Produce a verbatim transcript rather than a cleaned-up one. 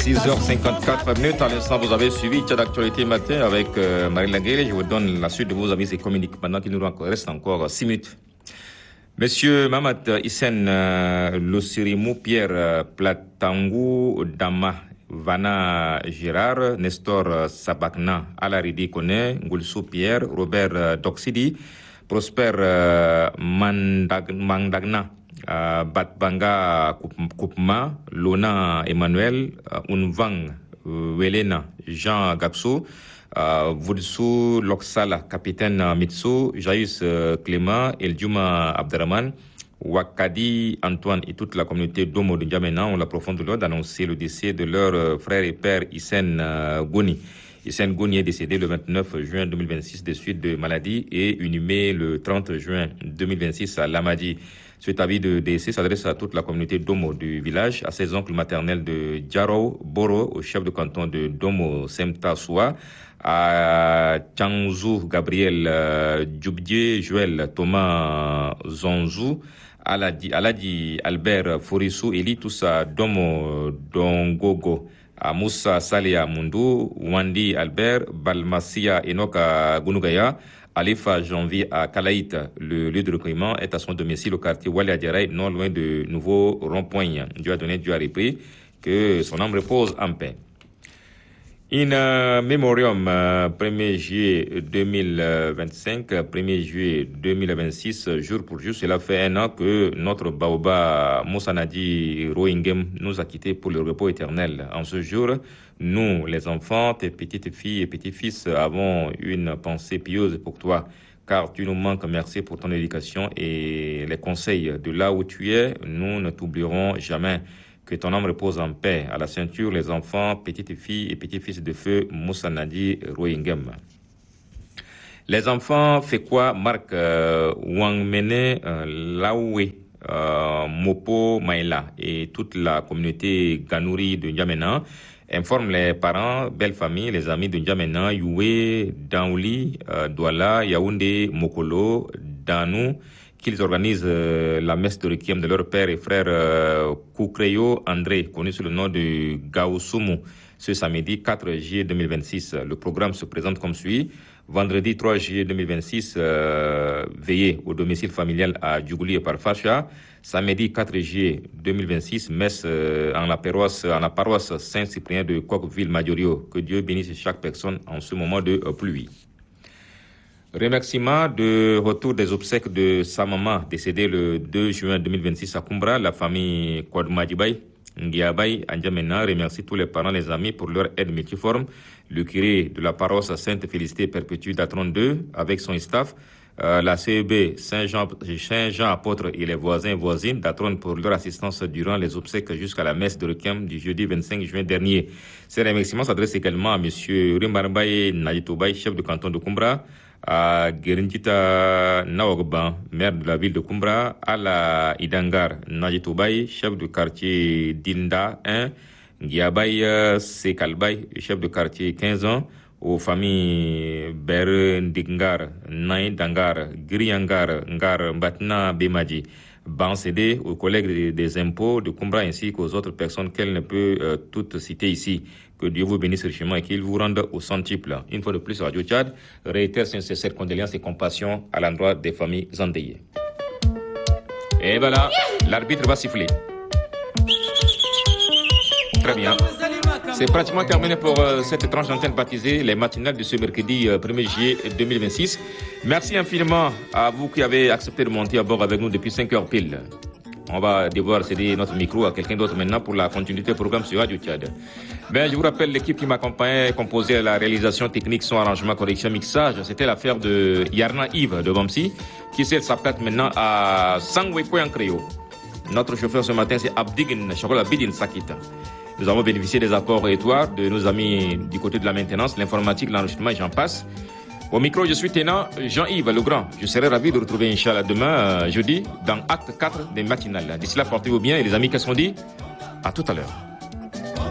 six heures cinquante-quatre minutes. À l'instant, vous avez suivi Tchad Actualité Matin avec euh, Marie Languele. Je vous donne la suite de vos avis et communiques pendant qu'il nous reste encore six minutes. Monsieur Mamad Hissène euh, Lossirimou, Pierre euh, Platangou, Dama, Vana Girard, Nestor euh, Sabakna, Alaridi Kone, Ngoulsou Pierre, Robert euh, Doxidi, Prosper euh, Mandag, Mandagna, euh, Batbanga Koupma, Lona Emmanuel, euh, Unvang euh, Welena, Jean Gapsou, Uh, Voudssou Loksala, capitaine uh, Mitsu, Jaïs uh, Clément, Eldjuma Abderrahman, Wakadi Antoine et toute la communauté d'Omo de N'Djamena ont la profonde douleur d'annoncer le décès de leur uh, frère et père Hissène uh, Gouni. Hissène Gouni est décédé le vingt-neuf juin deux mille vingt-six des suites de maladie et inhumé le trente juin deux mille vingt-six à Lamadi. Cet avis de décès s'adresse à toute la communauté d'Omo du village, à ses oncles maternels de Djaro Boro, au chef de canton de Domo Semta Soua, à Tchangzou Gabriel euh, Djoubdié, Joël Thomas Zonzou, Aladi, Aladi Albert Forissou, Eli Toussa Domo Dongogo, à Moussa Salia Mundu, Wandi Albert, Balmassia Enoka Gunugaya, Alifa Janvier à Kalaïta. Le lieu de recueillement est à son domicile au quartier Wali Adiaraï, non loin de Nouveau Rond-Point. Dieu a donné, Dieu a repris, que son âme repose en paix. In uh, memoriam, uh, premier juillet deux mille vingt-cinq, premier juillet deux mille vingt-six, jour pour jour, cela fait un an que notre Baoba Moussanadi Rohingem nous a quittés pour le repos éternel. En ce jour, nous, les enfants, tes petites filles et petits-fils, avons une pensée pieuse pour toi, car tu nous manques. Merci pour ton éducation et les conseils. De là où tu es, nous ne t'oublierons jamais. Que ton âme repose en paix. À la ceinture, les enfants, petites filles et petits-fils de feu, Moussanadi Rohingem. Les enfants, fait quoi? Marc euh, Wangmene euh, Laoué, euh, Mopo Maïla et toute la communauté Ganouri de N'Djamena informent les parents, belles familles, les amis de N'Djamena, Youé, Daouli, euh, Douala, Yaoundé, Mokolo, Danou, qu'ils organisent euh, la messe de requiem de leur père et frère euh, Koukreyo André, connu sous le nom de Gaousoumou, ce samedi quatre juillet deux mille vingt-six. Le programme se présente comme suit. Vendredi trois juillet deux mille vingt-six, euh, veillée au domicile familial à Djougouli et Parfacha. Samedi quatre juillet deux mille vingt-six, messe euh, en la paroisse, en la paroisse Saint-Cyprien de Coqueville-Majorio. Que Dieu bénisse chaque personne en ce moment de euh, pluie. Remerciement de retour des obsèques de sa maman, décédée le deux juin deux mille vingt-six à Kumbra. La famille Kwadmadjibay, Ngiabay, N'Djamena remercie tous les parents, les amis pour leur aide multiforme. Le curé de la paroisse Sainte-Félicité Perpétue d'Atron deux, avec son staff, euh, la C E B Saint-Jean, Saint-Jean apôtre et les voisins et voisines d'Atron pour leur assistance durant les obsèques jusqu'à la messe de requiem du jeudi vingt-cinq juin dernier. Ces remerciements s'adressent également à M. Rimbarbaye Naditobay, chef de canton de Kumbra, à Gerindita Naogban, maire de la ville de Kumbra, à la Idangar Naditobay, chef de quartier d'Inda un, Giabay Sekalbay, chef de quartier quinze ans, aux familles Berendingar, Naï Dangar, Griangar, Ngar, Batna, Bemadi, Bancédé, aux collègues des impôts de Kumbra ainsi qu'aux autres personnes qu'elle ne peut euh, toutes citer ici. Que Dieu vous bénisse richement et qu'il vous rende au centuple. Une fois de plus, Radio Tchad réitère ses sincères condoléances et compassion à l'endroit des familles endeuillées. Et voilà, l'arbitre va siffler. Très bien. C'est pratiquement terminé pour euh, cette tranche d'antenne baptisée les matinales de ce mercredi euh, premier juillet deux mille vingt-six. Merci infiniment à vous qui avez accepté de monter à bord avec nous depuis cinq heures pile. On va devoir céder notre micro à quelqu'un d'autre maintenant pour la continuité du programme sur Radio Tchad. Ben, je vous rappelle l'équipe qui m'accompagnait, composée à la réalisation technique, son arrangement, correction, mixage. C'était l'affaire de Yarna Yves de Bamsi, qui cède sa place maintenant à Sangwe Koyankreyo. Notre chauffeur ce matin, c'est Abdigin Chokola Bidin Sakita. Nous avons bénéficié des apports étoiles de nos amis du côté de la maintenance, l'informatique, l'enregistrement et j'en passe. Au micro, je suis tenant Jean-Yves Legrand. Je serai ravi de retrouver Inch'Allah demain, jeudi, dans acte quatre des matinales. D'ici là, portez-vous bien et les amis, qu'est-ce qu'on dit? À tout à l'heure.